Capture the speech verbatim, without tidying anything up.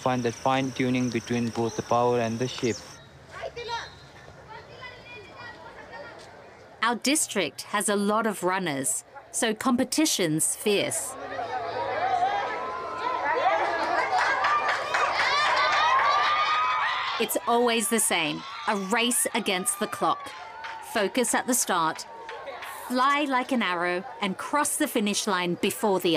find that fine tuning between both the power and the shape. Our district has a lot of runners, so competition's fierce. It's always the same, a race against the clock. Focus at the start, fly like an arrow, and cross the finish line before the